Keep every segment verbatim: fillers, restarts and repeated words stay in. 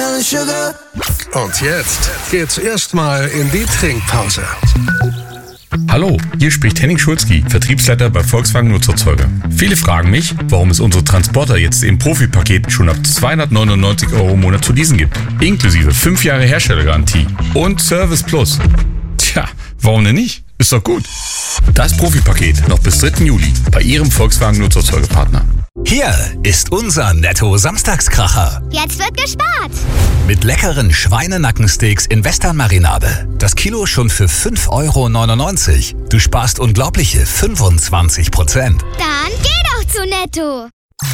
Und jetzt geht's erstmal in die Trinkpause. Hallo, hier spricht Henning Schulzki, Vertriebsleiter bei Volkswagen Nutzerzeuger. Viele fragen mich, warum es unsere Transporter jetzt im Profipaket schon ab zweihundertneunundneunzig Euro im Monat zu leasen gibt. Inklusive fünf Jahre Herstellergarantie und Service Plus. Tja, warum denn nicht? Ist doch gut. Das Profipaket noch bis dritten Juli bei Ihrem Volkswagen Nutzerzeugerpartner. Hier ist unser Netto-Samstagskracher. Jetzt wird gespart. Mit leckeren Schweinenackensteaks in Western-Marinade. Das Kilo schon für fünf Euro neunundneunzig. Du sparst unglaubliche fünfundzwanzig Prozent. Dann geh doch zu Netto.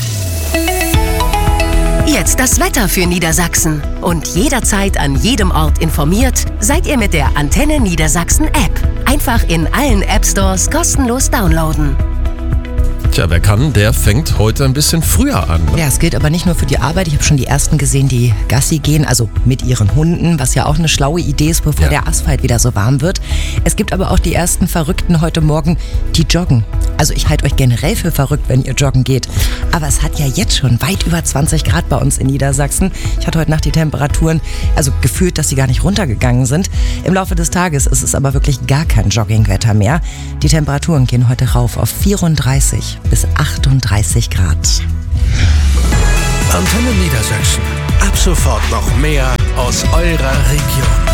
Jetzt das Wetter für Niedersachsen. Und jederzeit an jedem Ort informiert seid ihr mit der Antenne Niedersachsen App. Einfach in allen App Stores kostenlos downloaden. Tja, wer kann, der fängt heute ein bisschen früher an. Ja, es gilt aber nicht nur für die Arbeit. Ich habe schon die ersten gesehen, die Gassi gehen, also mit ihren Hunden, was ja auch eine schlaue Idee ist, bevor ja. der Asphalt wieder so warm wird. Es gibt aber auch die ersten Verrückten heute Morgen, die joggen. Also ich halte euch generell für verrückt, wenn ihr joggen geht. Aber es hat ja jetzt schon weit über zwanzig Grad bei uns in Niedersachsen. Ich hatte heute Nacht die Temperaturen, also gefühlt, dass sie gar nicht runtergegangen sind. Im Laufe des Tages ist es aber wirklich gar kein Joggingwetter mehr. Die Temperaturen gehen heute rauf auf vierunddreißig bis achtunddreißig Grad. Antenne Niedersachsen. Ab sofort noch mehr aus eurer Region.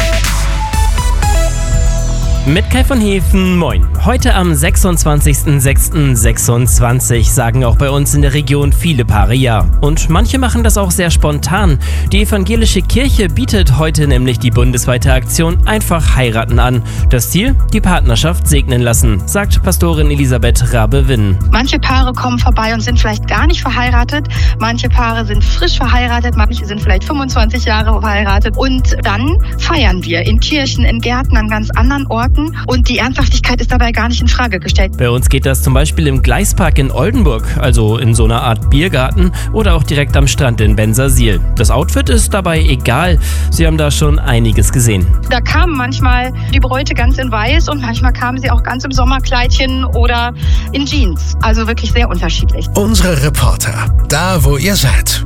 Mit Kai von Hefen, moin. Heute am sechsundzwanzigsten sechsten sechsundzwanzig sagen auch bei uns in der Region viele Paare ja. Und manche machen das auch sehr spontan. Die evangelische Kirche bietet heute nämlich die bundesweite Aktion Einfach heiraten an. Das Ziel? Die Partnerschaft segnen lassen, sagt Pastorin Elisabeth Rabe-Winn. Manche Paare kommen vorbei und sind vielleicht gar nicht verheiratet. Manche Paare sind frisch verheiratet, manche sind vielleicht fünfundzwanzig Jahre verheiratet. Und dann feiern wir in Kirchen, in Gärten, an ganz anderen Orten. Und die Ernsthaftigkeit ist dabei gar nicht in Frage gestellt. Bei uns geht das zum Beispiel im Gleispark in Oldenburg, also in so einer Art Biergarten oder auch direkt am Strand in Bensersiel. Das Outfit ist dabei egal. Sie haben da schon einiges gesehen. Da kamen manchmal die Bräute ganz in weiß und manchmal kamen sie auch ganz im Sommerkleidchen oder in Jeans. Also wirklich sehr unterschiedlich. Unsere Reporter, da wo ihr seid.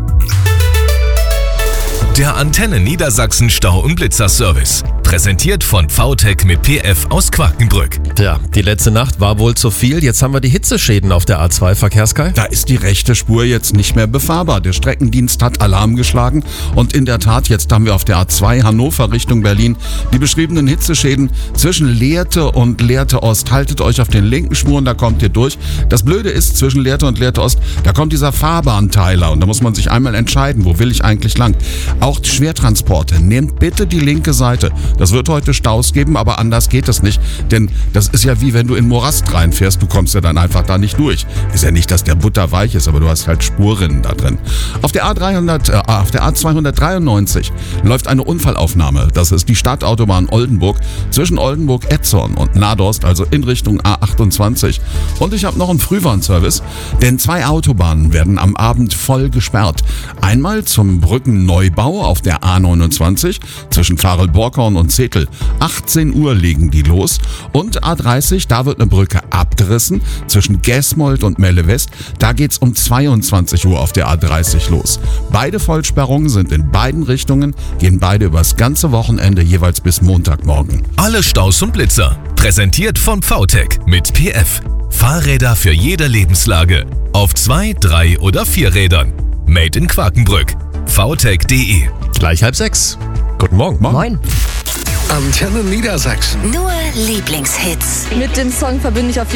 Der Antenne Niedersachsen Stau- und Blitzerservice. Präsentiert von V T E C mit P F aus Quakenbrück. Tja, die letzte Nacht war wohl zu viel. Jetzt haben wir die Hitzeschäden auf der A zwei, Verkehrskai. Da ist die rechte Spur jetzt nicht mehr befahrbar. Der Streckendienst hat Alarm geschlagen. Und in der Tat, jetzt haben wir auf der A zwei Hannover Richtung Berlin die beschriebenen Hitzeschäden zwischen Lehrte und Lehrte Ost. Haltet euch auf den linken Spuren, da kommt ihr durch. Das Blöde ist, zwischen Lehrte und Lehrte Ost, da kommt dieser Fahrbahnteiler. Und da muss man sich einmal entscheiden, wo will ich eigentlich lang. Auch Schwertransporte, nehmt bitte die linke Seite. Das wird heute Staus geben, aber anders geht es nicht. Denn das ist ja wie wenn du in Morast reinfährst, du kommst ja dann einfach da nicht durch. Ist ja nicht, dass der Butter weich ist, aber du hast halt Spurrinnen da drin. Auf der A dreihundert, äh, auf der A zweihundertdreiundneunzig läuft eine Unfallaufnahme. Das ist die Stadtautobahn Oldenburg zwischen Oldenburg-Etzorn und Nadorst, also in Richtung A achtundzwanzig. Und ich habe noch einen Frühwarnservice, denn zwei Autobahnen werden am Abend voll gesperrt. Einmal zum Brückenneubau auf der A neunundzwanzig zwischen Klarel-Borkorn und Zetel. achtzehn Uhr legen die los. Und A dreißig, da wird eine Brücke abgerissen zwischen Gesmold und Melle West. Da geht's um zweiundzwanzig Uhr auf der A dreißig los. Beide Vollsperrungen sind in beiden Richtungen, gehen beide übers ganze Wochenende jeweils bis Montagmorgen. Alle Staus und Blitzer. Präsentiert von V T E C mit P F. Fahrräder für jede Lebenslage. Auf zwei, drei oder vier Rädern. Made in Quakenbrück. v t e c punkt d e. Gleich halb sechs. Guten Morgen. Moin. Antenne Niedersachsen. Nur Lieblingshits. Mit dem Song verbinde ich auf